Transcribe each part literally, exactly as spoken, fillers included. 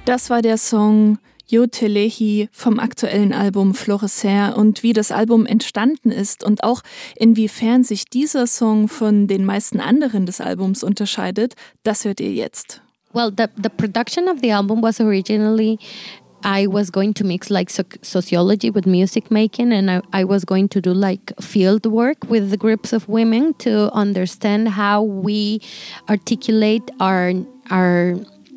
Das war der Song Yo Te Lehi vom aktuellen Album Florecer, und wie das Album entstanden ist und auch inwiefern sich dieser Song von den meisten anderen des Albums unterscheidet, das hört ihr jetzt. Well, the, the production of the album was originally, I was going to mix like so- sociology with music making, and I, I was going to do like field work with the groups of women to understand how we articulate our our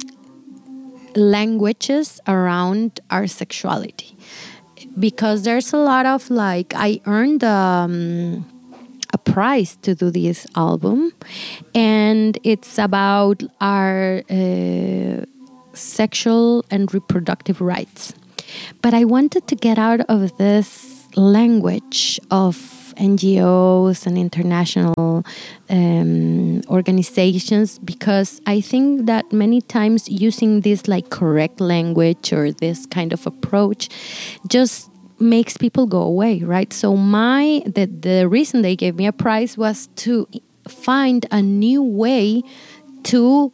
languages around our sexuality, because there's a lot of like I earned um, a prize to do this album, and it's about our uh, sexual and reproductive rights. But I wanted to get out of this language of N G Os and international um, organizations, because I think that many times using this like correct language or this kind of approach just makes people go away, right? So my the, the reason they gave me a prize was to find a new way to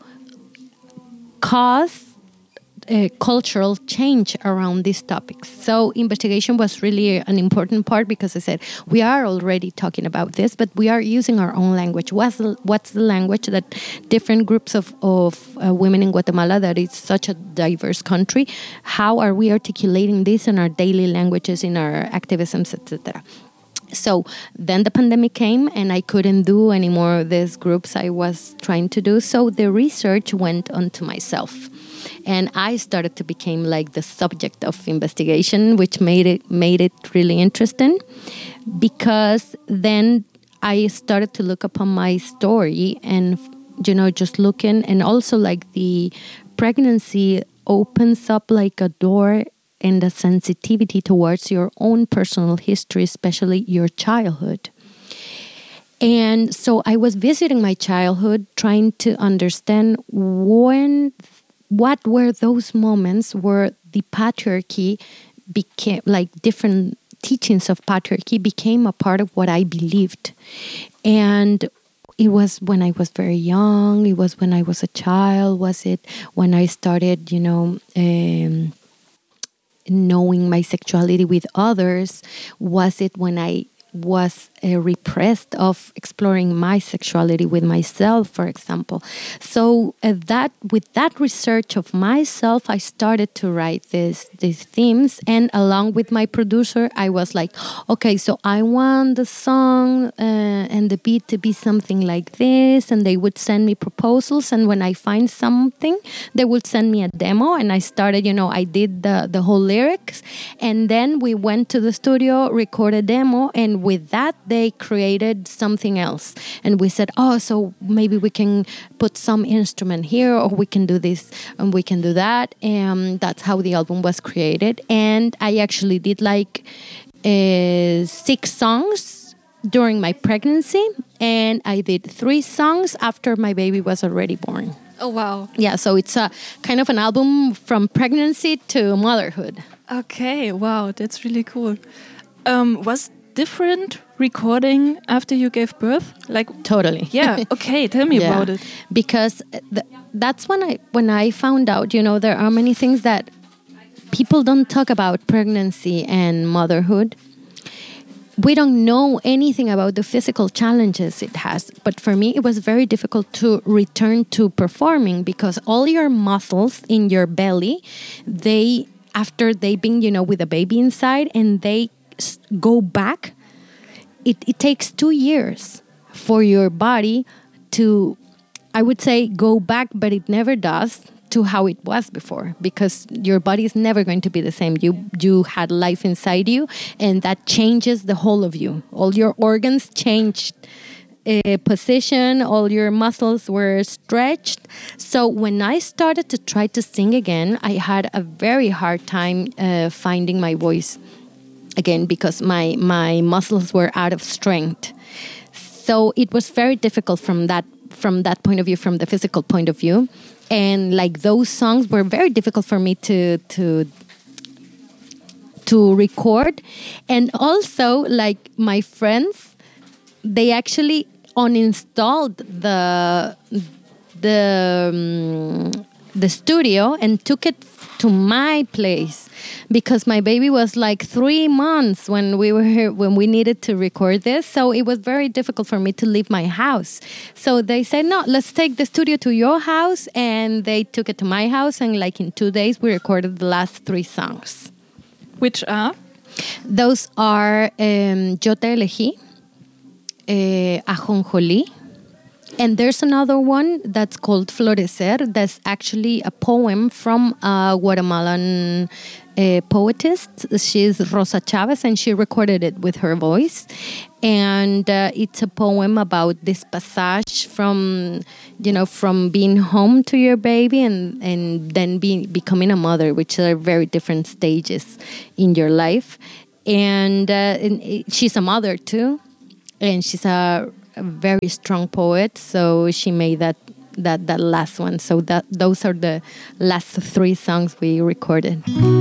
cause Uh, cultural change around these topics. So investigation was really an important part, because I said we are already talking about this, but we are using our own language. What's the, what's the language that different groups of, of uh, women in Guatemala, that is such a diverse country, how are we articulating this in our daily languages, in our activisms, et cetera? So then the pandemic came and I couldn't do any more of these groups I was trying to do. So the research went on to myself. And I started to become like the subject of investigation, which made it made it really interesting, because then I started to look upon my story and, you know, just looking, and also like the pregnancy opens up like a door and a sensitivity towards your own personal history, especially your childhood. And so I was visiting my childhood, trying to understand when, what were those moments where the patriarchy became, like different teachings of patriarchy became a part of what I believed. And it was when I was very young, it was when I was a child, was it when I started, you know, um, knowing my sexuality with others? Was it when I was uh, repressed of exploring my sexuality with myself, for example? So uh, that with that research of myself, I started to write this, these themes. And along with my producer, I was like, okay, so I want the song uh, and the beat to be something like this. And they would send me proposals. And when I find something, they would send me a demo. And I started, you know, I did the, the whole lyrics. And then we went to the studio, recorded a demo, and with that, they created something else. And we said, oh, so maybe we can put some instrument here, or we can do this and we can do that. And that's how the album was created. And I actually did like uh, six songs during my pregnancy. And I did three songs after my baby was already born. Oh, wow. Yeah, so it's a kind of an album from pregnancy to motherhood. Okay, wow, that's really cool. Um, was different recording after you gave birth? Like totally. Yeah. Okay. Tell me yeah. about it. Because th- that's when I when I found out. You know, there are many things that people don't talk about pregnancy and motherhood. We don't know anything about the physical challenges it has. But for me, it was very difficult to return to performing, because all your muscles in your belly, they after they've been, you know, with a baby inside, and they go back, it, it takes two years for your body to, I would say, go back, but it never does, to how it was before, because your body is never going to be the same. You you had life inside you, and that changes the whole of you. All your organs changed uh, position, all your muscles were stretched. So when I started to try to sing again, I had a very hard time uh, finding my voice again, because my, my muscles were out of strength. So it was very difficult from that from that point of view, from the physical point of view. And like those songs were very difficult for me to to to record. And also, like, my friends, they actually uninstalled the the um, the studio and took it to my place because my baby was like three months when we were here, when we needed to record this. So it was very difficult for me to leave my house. So they said, no, let's take the studio to your house. And they took it to my house. And like in two days, we recorded the last three songs. Which are? Those are um, Yo Te Elegí, uh, Ajonjolí. And there's another one that's called Florecer. That's actually a poem from a Guatemalan uh, poetess. She's Rosa Chavez, and she recorded it with her voice. And uh, it's a poem about this passage from, you know, from being home to your baby and, and then being becoming a mother, which are very different stages in your life. And, uh, and she's a mother too, and she's a a very strong poet, so she made that that that last one. So that those are the last three songs we recorded.